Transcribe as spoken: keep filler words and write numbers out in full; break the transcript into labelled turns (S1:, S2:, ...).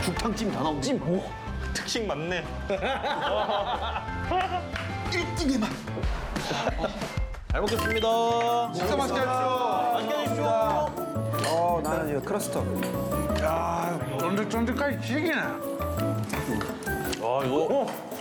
S1: 죽탕찜 다 나오네. 찜. 오.
S2: 특식 맞네.
S1: 일등의 맛.
S2: 잘 먹겠습니다.
S3: 진짜 맛있게 하십시오.
S2: 맛있게 드십시오.
S4: 어, 나는 이거 크러스터.
S3: 야, 쫀득쫀득하게 튀기네.
S2: 아 이거